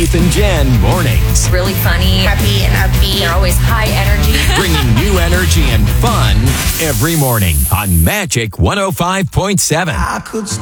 Keith and Jen mornings. Really funny. Happy and upbeat. They're always high energy. Bringing new energy and fun every morning on Magic 105.7. I could